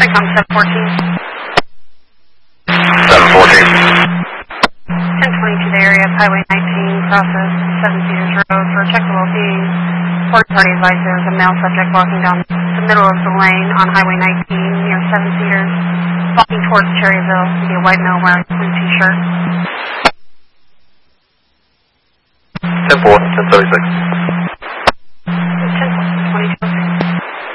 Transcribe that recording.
Recon 714. 714. 1020 to the area of Highway 19, crosses 7 Cedars Road for a check the well-being. Port party advised there is a male subject walking down the middle of the lane on Highway 19 near 7 Cedars, walking towards Cherryville via white male wearing a blue t-shirt. 10-4, 1076.